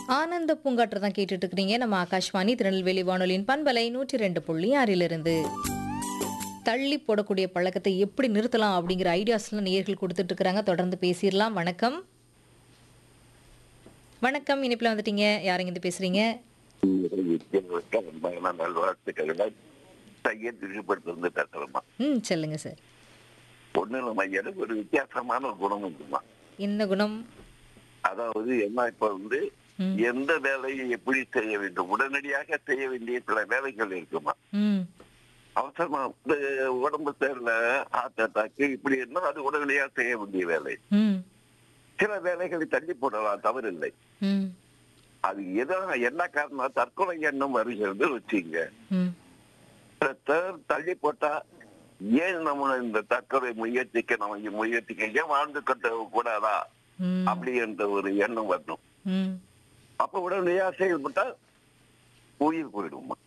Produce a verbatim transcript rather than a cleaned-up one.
ஆனந்த பூங்காற்று தான் கேட்டுட்டு இருக்கிறீங்க. நம்ம ஆகாஷ்வாணி திருநெல்வேலி வானொலியின் பண்பலை நூற்றி ரெண்டு புள்ளி ஆறிலிருந்து தள்ளி போடக்கூடிய பழக்கத்தை எப்படி நிறுத்தலாம் அப்படிங்கிற ஐடியாஸ்லாம் நேயர்கள் கொடுத்துட்டு இருக்கிறாங்க. தொடர்ந்து பேசிடலாம். வணக்கம். வணக்கம். இனிப்புல வந்துட்டீங்க. யாருங்க இது பேசுறீங்க? நல்வாழ்த்துக்கள். சையத் ஈடுபடுத்திருந்து பேசுறோமா? ம் சொல்லுங்க சார். ஒண்ணு நம்ம எனக்கு ஒரு வித்தியாசமான ஒரு குணம் இருக்குமா. என்ன குணம்? அதாவது என்ன, இப்ப வந்து ம் எந்த வேலையை எப்படி செய்ய வேண்டும், உடனடியாக செய்ய வேண்டிய சில வேலைகள் இருக்குமா. ம் அவசரமா வந்து உடம்பு சரியில்ல, ஹார்ட் அட்டாக் இப்படி இருந்தால் அது உடனடியாக செய்ய வேண்டிய வேலை. ம் சில வேலைகளை தள்ளி போடலாம், தவறில்லை. ம் அது எதோ என்ன காரணம், தற்கொலை எண்ணம் வருகிறது வச்சுங்க. ம் தள்ளி போட்டா ஏன் நம்ம இந்த தற்கொலை முயற்சிக்க நம்ம முயற்சிக்க ஏன் வாழ்ந்து கட்ட கூடாதா ம் அப்படி என்ற ஒரு எண்ணம் வரணும். ம் அப்ப உடனடியா செயல்பட்டா உயிர் போயிடுமா.